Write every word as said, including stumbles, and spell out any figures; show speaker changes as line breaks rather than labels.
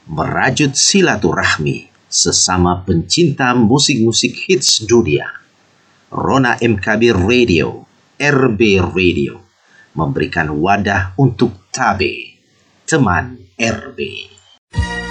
merajut silaturahmi sesama pencinta musik-musik hits dunia. Rona M K B Radio, R B Radio, memberikan wadah untuk Tabe, teman R B.